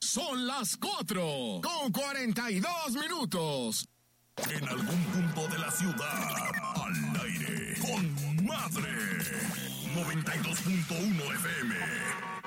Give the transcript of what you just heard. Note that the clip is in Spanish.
Son las 4:42. En algún punto de la ciudad, al aire, con Madre. 92.1 FM.